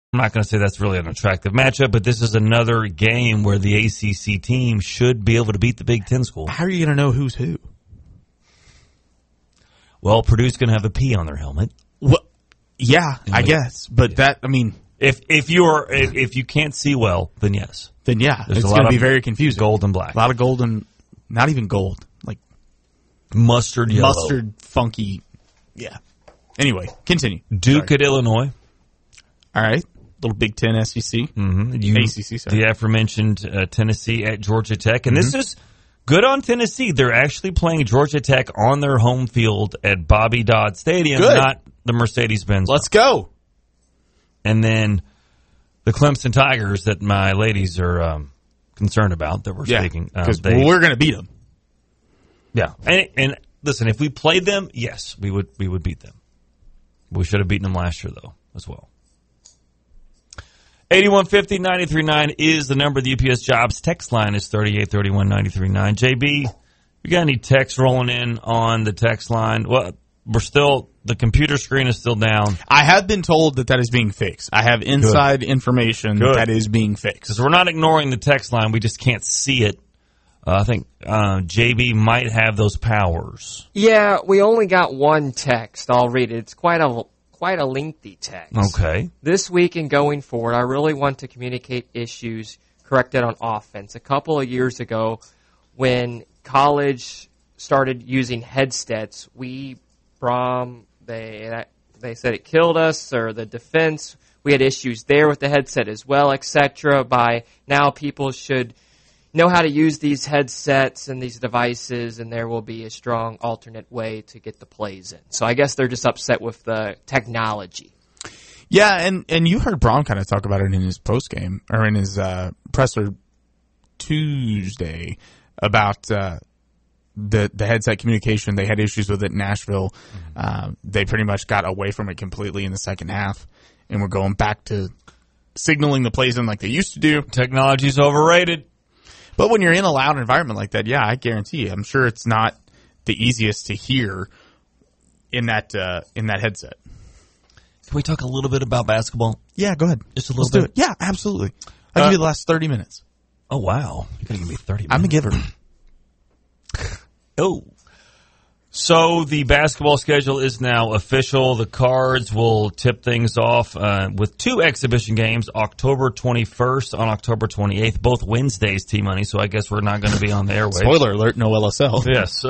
I'm not going to say that's really an attractive matchup, but this is another game where the ACC team should be able to beat the Big Ten school. How are you going to know who's who? Well, Purdue's going to have a P on their helmet. Well, yeah, I guess. But if you can't see well, then yes. Then yeah, There's it's a lot going to be of very confusing. Gold and black. A lot of gold and not even gold, like mustard yellow. Mustard, funky. Yeah. Anyway, continue. Duke at Illinois. All right. Little Big Ten SEC. Mm-hmm. ACC, sorry. The aforementioned Tennessee at Georgia Tech. And this is good on Tennessee. They're actually playing Georgia Tech on their home field at Bobby Dodd Stadium, not the Mercedes-Benz. Let's go. And then the Clemson Tigers that my ladies are concerned about that we're speaking. Because we're going to beat them. Yeah. And listen, if we played them, yes, we would beat them. We should have beaten them last year, though, as well. 8150-939 is the number. The UPS Jobs text line is 3831-939. JB, you got any text rolling in on the text line? Well, the computer screen is still down. I have been told that is being fixed. I have inside information that is being fixed. Because we're not ignoring the text line. We just can't see it. I think JB might have those powers. Yeah, we only got one text. I'll read it. It's quite a lengthy text. Okay. This week and going forward, I really want to communicate issues corrected on offense. A couple of years ago, when college started using headsets, they said it killed us, or the defense. We had issues there with the headset as well, etc. By now, people should know how to use these headsets and these devices, and there will be a strong alternate way to get the plays in. So I guess they're just upset with the technology. Yeah, and you heard Braun kind of talk about it in his postgame, or in his presser Tuesday, about the headset communication. They had issues with it in Nashville. They pretty much got away from it completely in the second half, and we're going back to signaling the plays in like they used to do. Technology's overrated. But when you're in a loud environment like that, yeah, I guarantee you, I'm sure it's not the easiest to hear in that headset. Can we talk a little bit about basketball? Yeah, go ahead. Just a little bit? Yeah, absolutely. I'll give you the last 30 minutes. Oh, wow. You're going to give me 30 minutes. I'm a giver. Oh. So the basketball schedule is now official. The Cards will tip things off with two exhibition games, October 21st on October 28th, both Wednesdays, T-Money, so I guess we're not going to be on the airwaves. Spoiler alert, no LSL. Yes.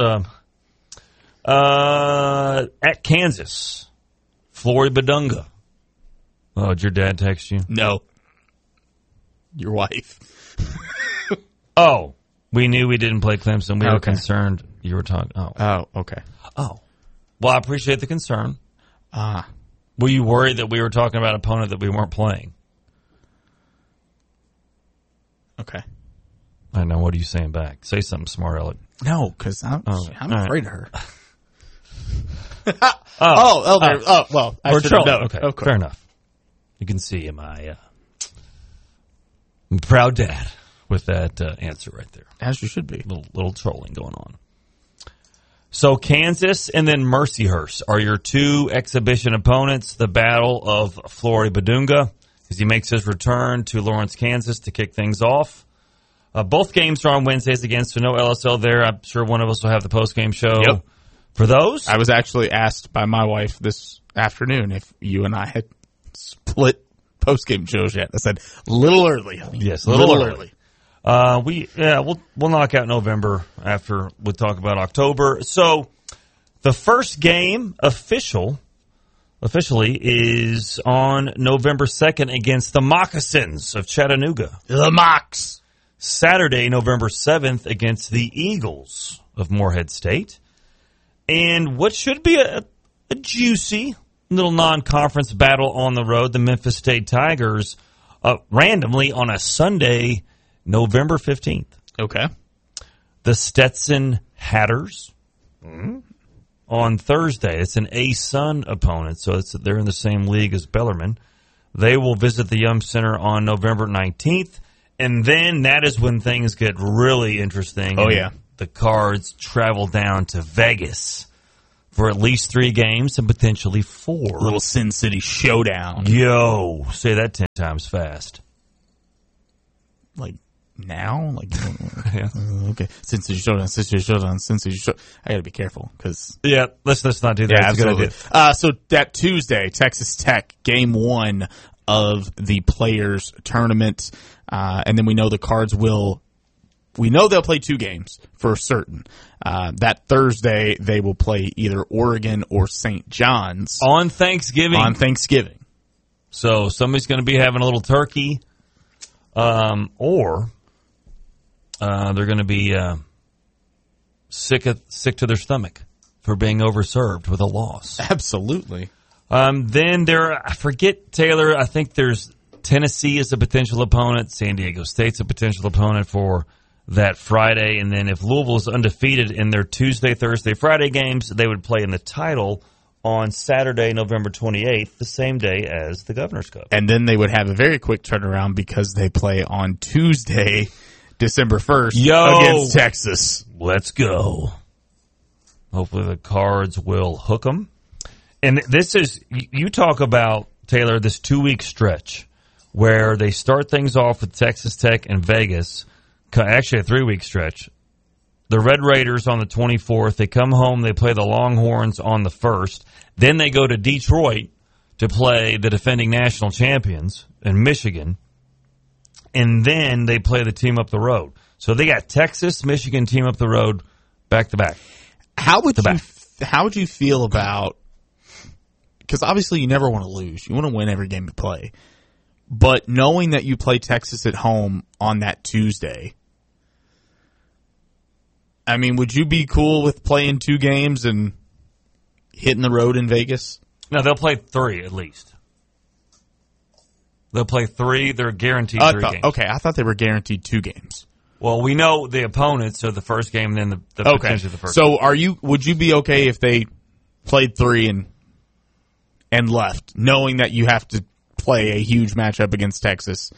At Kansas, Florida Badunga. Oh, did your dad text you? No. Your wife. Oh, we knew we didn't play Clemson. We were concerned you were talking. Oh, okay. Oh. Well, I appreciate the concern. Were you worried that we were talking about an opponent that we weren't playing? Okay. I know. What are you saying back? Say something smart, Alec. No, because I'm afraid of her. Well, I should have known. Okay, fair enough. You can see am I proud dad with that answer right there. As you should be. Little trolling going on. So Kansas and then Mercyhurst are your two exhibition opponents. The battle of Florida Badunga as he makes his return to Lawrence, Kansas to kick things off. Both games are on Wednesdays again, so no LSL there. I'm sure one of us will have the post-game show for those. I was actually asked by my wife this afternoon if you and I had split post-game shows yet. I said, a little early, honey. Yes, a little early. We'll knock out November after we'll talk about October. So the first game officially is on November 2nd against the Moccasins of Chattanooga. The Mocs. Saturday, November 7th against the Eagles of Morehead State. And what should be a juicy little non-conference battle on the road, the Memphis State Tigers, randomly on a Sunday, November 15th. Okay. The Stetson Hatters on Thursday. It's an A-Sun opponent, so they're in the same league as Bellarmine. They will visit the Yum Center on November 19th, and then that is when things get really interesting. Oh, yeah. The Cards travel down to Vegas for at least 3 games and potentially 4. Little Sin City showdown. Yo, say that 10 times fast. Like now? Like Yeah. okay. Sin City showdown, Sin City showdown, Sin City showdown. I got to be careful because Yeah, let's not do that. yeah, It's a good absolutely. idea. So that Tuesday, Texas Tech, game 1 of the Players Tournament, and then we know the Cards will. We know they'll play 2 games for certain. That Thursday, they will play either Oregon or St. John's On Thanksgiving. on Thanksgiving. So somebody's going to be having a little turkey, or they're going to be sick to their stomach for being overserved with a loss. Absolutely. Then I forget, Taylor, I think there's Tennessee is a potential opponent. San Diego State's a potential opponent for that Friday. And then if Louisville's undefeated in their Tuesday, Thursday, Friday games, they would play in the title on Saturday, November 28th, the same day as the Governor's Cup. And then they would have a very quick turnaround because they play on Tuesday, December 1st against Texas. Let's go. Hopefully the Cards will hook them. And this is, you talk about, Taylor, this 2-week stretch where they start things off with Texas Tech and Vegas, actually a 3-week stretch. The Red Raiders on the 24th. They come home, they play the Longhorns on the 1st. Then they go to Detroit to play the defending national champions in Michigan. And then they play the team up the road. So they got Texas, Michigan team up the road back to back. How would you feel about, because obviously you never want to lose. You want to win every game you play. But knowing that you play Texas at home on that Tuesday, I mean, would you be cool with playing 2 games and hitting the road in Vegas? No, they'll play 3 at least. They'll play 3. They're guaranteed 3 games. Okay, I thought they were guaranteed 2 games. Well, we know the opponents are the first game, and then potentially the first. So would you be okay if they played 3 and left, knowing that you have to play a huge matchup against Texas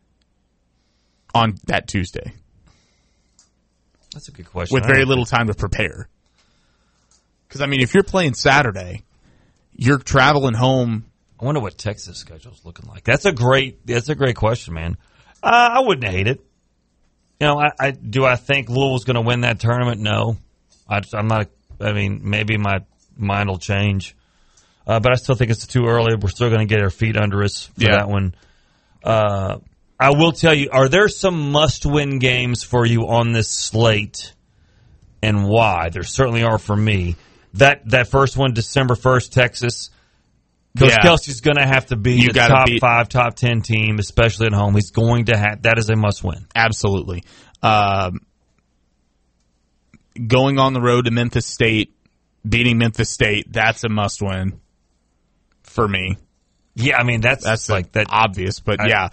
on that Tuesday? That's a good question. With very little time to prepare. Because, I mean, if you're playing Saturday, you're traveling home. I wonder what Texas schedule's looking like. That's a great question, man. I wouldn't hate it. You know, do I think Louisville's going to win that tournament? No. I'm not. I mean, maybe my mind will change. But I still think it's too early. We're still going to get our feet under us for that one. I will tell you, are there some must-win games for you on this slate, and why? There certainly are for me. That first one, December 1st, Texas. Coach Kelsey's going to have to be the top 5, top 10 team, especially at home. He's going to have that is a must-win. Absolutely. Going on the road to Memphis State, beating Memphis State, that's a must-win for me. Yeah, I mean that's like that obvious, but yeah.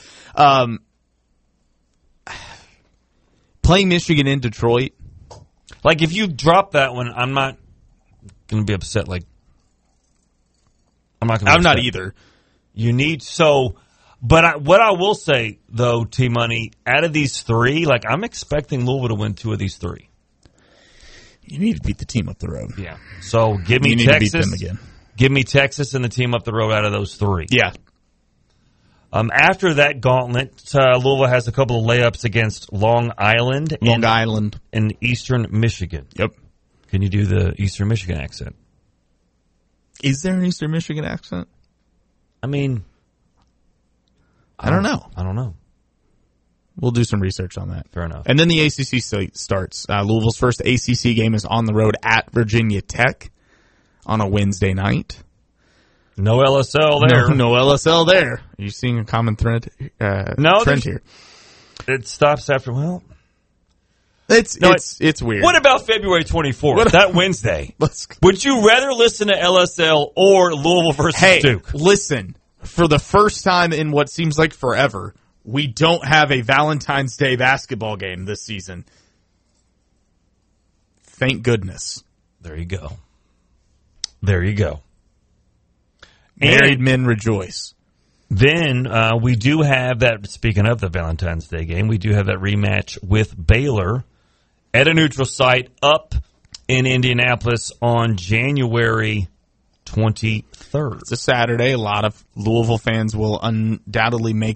Playing Michigan in Detroit, like if you drop that one, I'm not going to be upset. Like I'm not going to. I'm not either. You need but what I will say though, T Money, out of these 3, like I'm expecting Louisville to win 2 of these 3. You need to beat the team up the road. Yeah. So give me you need Texas. To beat them again. Give me Texas and the team up the road out of those 3. Yeah. After that gauntlet, Louisville has a couple of layups against Long Island and Eastern Michigan. Yep. Can you do the Eastern Michigan accent? Is there an Eastern Michigan accent? I mean, I don't know. I don't know. We'll do some research on that. Fair enough. And then the ACC slate starts. Louisville's first ACC game is on the road at Virginia Tech on a Wednesday night. No LSL there. No LSL there. Are you seeing a common thread? Trend here. It stops after. Well, it's weird. What about February 24th? That Wednesday. Would you rather listen to LSL or Louisville versus Duke? Listen. For the first time in what seems like forever, we don't have a Valentine's Day basketball game this season. Thank goodness. There you go. There you go. Married men rejoice. Then we do have that, speaking of the Valentine's Day game, we do have that rematch with Baylor at a neutral site up in Indianapolis on January 23rd. It's a Saturday. A lot of Louisville fans will undoubtedly make